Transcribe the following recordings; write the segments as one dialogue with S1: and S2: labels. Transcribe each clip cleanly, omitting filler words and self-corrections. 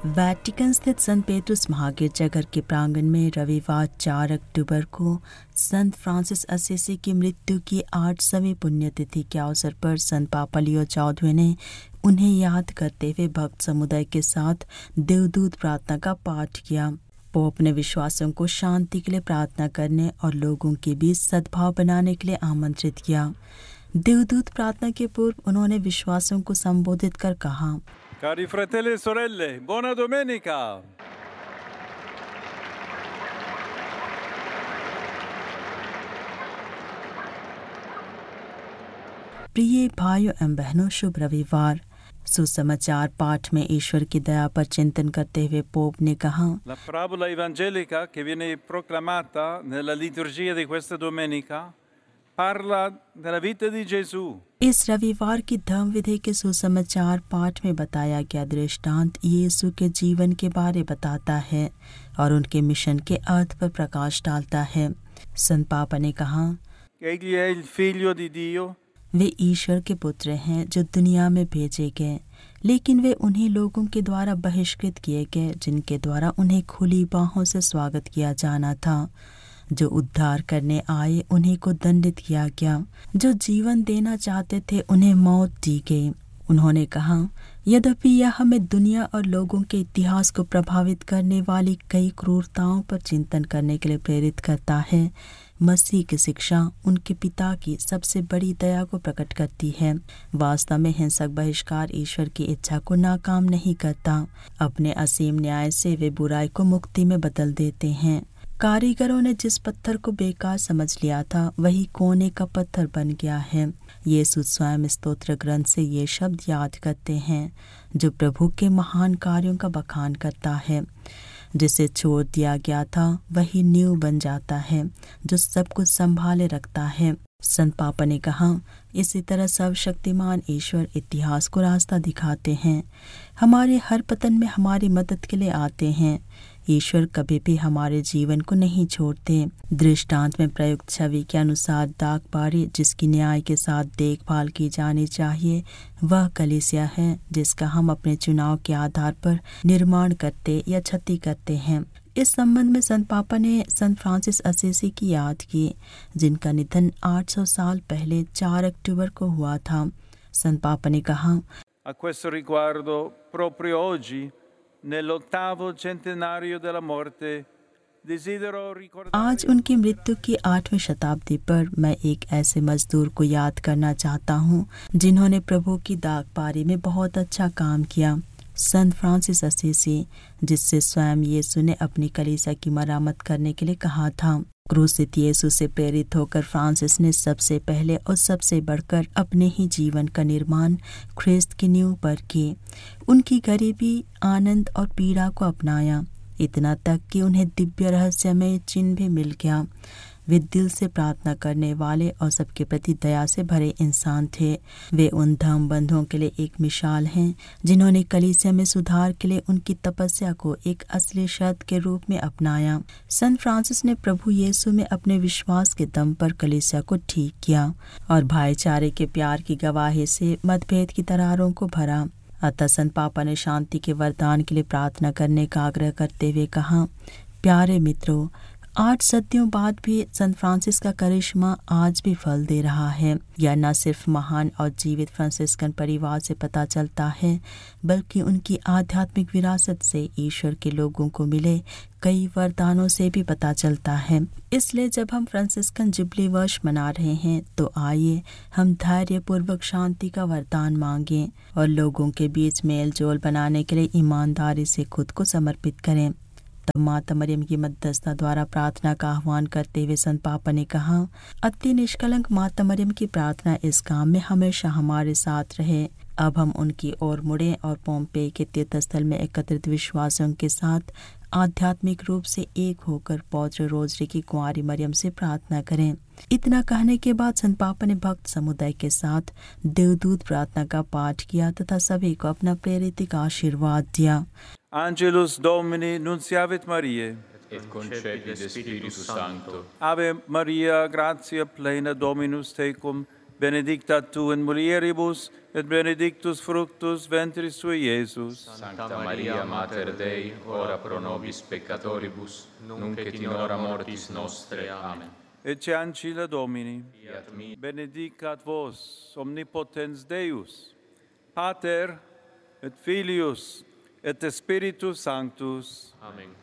S1: Vatican स्थित संत पेट्रुस महागिरजाघर के प्रांगण में रविवार 4 अक्टूबर को संत फ्रांसिस असीसी की मृत्यु की 8वीं पुण्यतिथि के अवसर पर संत पापा लियो 14वें ने उन्हें याद करते हुए भक्त समुदाय के साथ देवदूत प्रार्थना का पाठ किया। पोप ने विश्वासियों को शांति के लिए प्रार्थना करने और लोगों के बीच सद्भाव बनाने के लिए आमंत्रित किया। देवदूत प्रार्थना के पूर्व उन्होंने विश्वासियों को संबोधित कर कहा,
S2: Cari fratelli e sorelle, buona domenica!
S1: प्रिय भाइयों एवं बहनों, शुभ रविवार। सुसमाचार पाठ में ईश्वर की दया पर चिंतन करते हुए पोप ने कहा,
S2: La parabola evangelica che viene proclamata nella liturgia di questa domenica parla della vita di Gesù.
S1: इस रविवार की धर्म विधि के सुसमाचार पाठ में बताया गया दृष्टांत यीशु के जीवन के बारे बताता है और उनके मिशन के अर्थ पर प्रकाश डालता है। संत पापा ने कहा,
S2: Egli è il figlio di Dio.
S1: वे ईश्वर के पुत्र हैं जो दुनिया में भेजे गए, लेकिन वे उन्हीं लोगों के द्वारा बहिष्कृत किए गए जिनके द्वारा उन्हें खुली बाहों से स्वागत किया जाना था। जो उद्धार करने आए उन्हीं को दंडित किया गया, जो जीवन देना चाहते थे उन्हें मौत दी गई। उन्होंने कहा, यद्यपि यह हमें दुनिया और लोगों के इतिहास को प्रभावित करने वाली कई क्रूरताओं पर चिंतन करने के लिए प्रेरित करता है, मसीह की शिक्षा उनके पिता की सबसे बड़ी दया को प्रकट करती है। वास्तव में हिंसक बहिष्कार ईश्वर की इच्छा को नाकाम नहीं करता। अपने असीम न्याय से वे बुराई को मुक्ति में बदल देते हैं। कारीगरों ने जिस पत्थर को बेकार समझ लिया था वही कोने का पत्थर बन गया है। यीशु स्वयं स्तोत्र ग्रंथ से ये शब्द याद करते हैं, जो प्रभु के महान कार्यों का बखान करता है। जिसे छोड़ दिया गया था वही नींव बन जाता है, जो सब कुछ संभाले रखता है। संत पापा ने कहा, इसी तरह सर्वशक्तिमान ईश्वर इतिहास को रास्ता दिखाते हैं, हमारे हर पतन में हमारी मदद के लिए आते हैं। ईश्वर कभी भी हमारे जीवन को नहीं छोड़ते। दृष्टांत में प्रयुक्त छवि के अनुसार दागबारी जिसकी न्याय के साथ देखभाल की जानी चाहिए वह कलीसिया है, जिसका हम अपने चुनाव के आधार पर निर्माण करते या क्षति करते हैं। इस संबंध में संत पापा ने संत फ्रांसिस असीसी की याद की, जिनका निधन 800 साल पहले 4 अक्टूबर को हुआ था। संत पापा ने कहा,
S2: A questo riguardo, proprio oggi, nell'8° centenario della morte, desidero ricordare...
S1: आज उनकी मृत्यु की 8वीं शताब्दी पर मैं एक ऐसे मजदूर को याद करना चाहता हूँ जिन्होंने प्रभु की दागबारी में बहुत अच्छा काम किया। संत फ्रांसिस असीसी, जिससे स्वयं यीशु ने अपनी कलीसिया की मरामत करने के लिए कहा था। क्रूसित यीशु से प्रेरित होकर फ्रांसिस ने सबसे पहले और सबसे बढ़कर अपने ही जीवन का निर्माण ख्रिस्त की नींव पर किए। उनकी गरीबी, आनंद और पीड़ा को अपनाया, इतना तक कि उन्हें दिव्य रहस्यमय चिन्ह भी मिल गया। वे दिल से प्रार्थना करने वाले और सबके प्रति दया से भरे इंसान थे। वे उन धर्म बंधुओं के लिए एक मिसाल हैं जिन्होंने कलीसिया में सुधार के लिए उनकी तपस्या को एक असली शर्त के रूप में अपनाया। संत फ्रांसिस ने प्रभु यीशु में अपने विश्वास के दम पर कलीसिया को ठीक किया और भाईचारे के प्यार की गवाही से मतभेद की दरारों को भरा। अतः संत पापा ने शांति के वरदान के लिए प्रार्थना करने का आग्रह करते हुए कहा, प्यारे मित्रों, 8 सदियों बाद भी संत फ्रांसिस का करिश्मा आज भी फल दे रहा है। यह न सिर्फ महान और जीवित फ्रांसिस्कन परिवार से पता चलता है, बल्कि उनकी आध्यात्मिक विरासत से ईश्वर के लोगों को मिले कई वरदानों से भी पता चलता है। इसलिए जब हम फ्रांसिस्कन जुबली वर्ष मना रहे हैं तो आइए हम धैर्य पूर्वक शांति का वरदान मांगें और लोगों के बीच मेल जोल बनाने के लिए ईमानदारी से खुद को समर्पित करें। तब माता मरियम की मध्यस्थता द्वारा प्रार्थना का आह्वान करते हुए संत पापा ने कहा, अति निष्कलंक माता मरियम की प्रार्थना इस काम में हमेशा हमारे साथ रहे। अब हम उनकी ओर मुड़ें और पोम्पेई के तीर्थस्थल में एकत्रित विश्वासियों के साथ आध्यात्मिक रूप से एक होकर पौत्र रोजरी की कुंवारी मरियम से प्रार्थना करें। इतना कहने के बाद संत पापा ने भक्त समुदाय के साथ देवदूत प्रार्थना का पाठ किया तथा सभी को अपना प्रेरित आशीर्वाद दिया।
S2: Angelus Domini nunciavit Mariae.
S3: Et concepit de Spiritus Sancto.
S2: Ave Maria, gratia plena Dominus tecum, benedicta tu in mulieribus, et benedictus fructus ventris tui, Iesus.
S3: Sancta Maria, Mater Dei, ora pro nobis peccatoribus, nunc et in hora mortis nostre. Amen.
S2: Ecce ancilla Domini,
S3: Fiat mi,
S2: benedicat vos, omnipotens Deus, Pater, et Filius, et Spiritus Sanctus.
S3: Amen.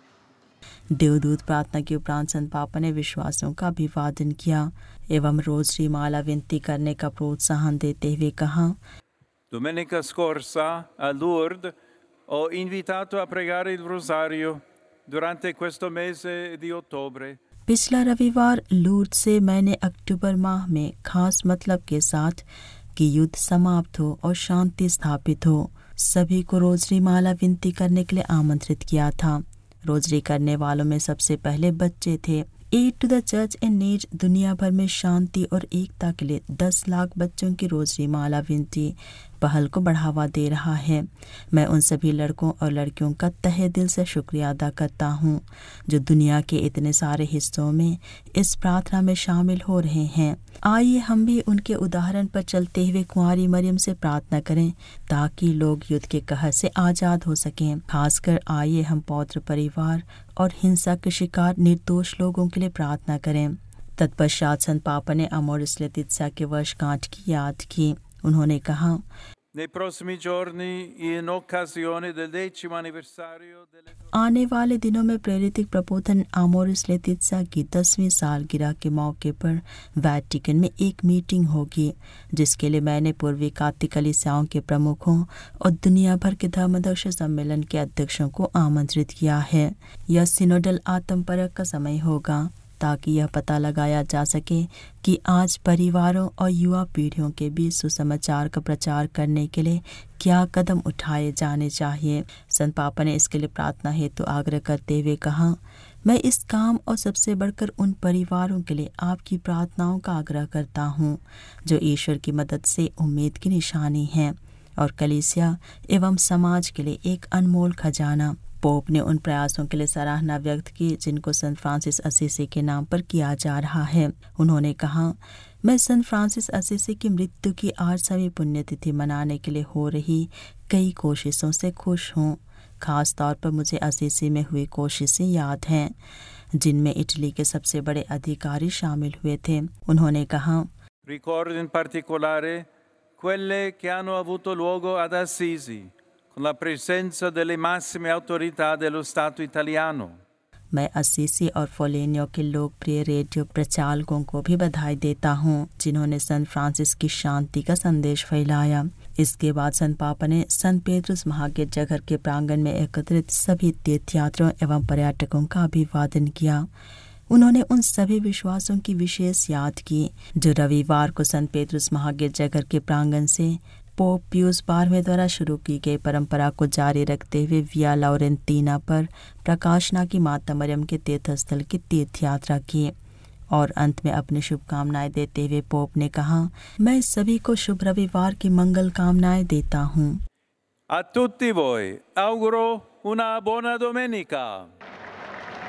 S1: देवदूत प्रार्थना के उपरांत संत पापा ने विश्वासों का अभिवादन किया एवं रोजरी माला विनती करने का प्रोत्साहन देते हुए कहा,
S2: Domenica scorsa a Lourdes ho invitato a pregare il rosario durante questo mese di ottobre.
S1: पिछला रविवार लूर्द से मैंने अक्टूबर माह में खास मतलब के साथ कि युद्ध समाप्त हो और शांति स्थापित हो सभी को रोजरी माला विनती करने के लिए आमंत्रित किया था। रोजरी करने वालों में सबसे पहले बच्चे थे। Add to the church in need दुनिया भर में शांति और एकता के लिए 10 लाख बच्चों की रोजरी माला विनती पहल को बढ़ावा दे रहा है। मैं उन सभी लड़कों और लड़कियों का तहे दिल से शुक्रिया अदा करता हूँ जो दुनिया के इतने सारे हिस्सों में इस प्रार्थना में शामिल हो रहे हैं। आइए हम भी उनके उदाहरण पर चलते हुए कुंवारी मरियम से प्रार्थना करें ताकि लोग युद्ध के कहर से आजाद हो सकें। खासकर आइए हम पौत्र परिवार और हिंसा के शिकार निर्दोष लोगों के लिए प्रार्थना करें। तत्पश्चात संत पापा ने अमोरिस लेतित्सा के वर्षगांठ की याद की। उन्होंने कहा,
S2: Nei prossimi giorni, in occasione del 10° anniversario delle...
S1: आने वाले दिनों में प्रेरित प्रबोधन अमोरिस लेतित्सा की 10वीं सालगिरह के मौके पर वैटिकन में एक मीटिंग होगी जिसके लिए मैंने पूर्वी कातिक कलीसियाओं के प्रमुखों और दुनिया भर के धर्मदर्शी सम्मेलन के अध्यक्षों को आमंत्रित किया है। यह सिनोडल आत्मपरख का समय होगा ताकि यह पता लगाया जा सके कि आज परिवारों और युवा पीढ़ियों के बीच सुसमाचार का प्रचार करने के लिए क्या कदम उठाए जाने चाहिए। संत पापा ने इसके लिए प्रार्थना हेतु आग्रह करते हुए कहा, मैं इस काम और सबसे बढ़कर उन परिवारों के लिए आपकी प्रार्थनाओं का आग्रह करता हूँ जो ईश्वर की मदद से उम्मीद की निशानी है और कलीसिया एवं समाज के लिए एक अनमोल खजाना। पोप ने उन प्रयासों के लिए सराहना व्यक्त की जिनको संत फ्रांसिस असीसी के नाम पर किया जा रहा है। उन्होंने कहा, मैं संत फ्रांसिस असीसी की मृत्यु की 8वीं पुण्यतिथि मनाने के लिए हो रही कई कोशिशों से खुश हूँ। खास तौर पर मुझे असीसी में हुई कोशिशें याद हैं जिनमें इटली के सबसे बड़े अधिकारी शामिल हुए थे। उन्होंने कहा,
S2: Ricordo in particolare quelle che hanno avuto luogo ad Assisi con la presenza delle massime autorità dello Stato italiano.
S1: मैं असीसी और फोलेनियो के लोकप्रिय रेडियो प्रचारकों को भी बधाई देता हूँ जिन्होंने संत फ्रांसिस की शांति का संदेश फैलाया। इसके बाद संत पापा ने संत पेट्रुस महागिरजाघर के प्रांगण में एकत्रित सभी तीर्थयात्रियों एवं पर्यटकों का अभिवादन किया। उन्होंने उन सभी विश्वासों की विशेष याद की जो रविवार को संत पेट्रुस महागिरजाघर के प्रांगण से पोप पियूस 12वें द्वारा शुरू की गई परंपरा को जारी रखते हुए विया लॉरेंटीना पर प्रकाशना की माता मरियम के तीर्थस्थल की तीर्थ यात्रा की और अंत में अपनी शुभकामनाएं देते हुए पोप ने कहा, मैं सभी को शुभ रविवार की मंगल कामनाएं देता हूँ।
S2: A tutti voi auguro una buona domenica.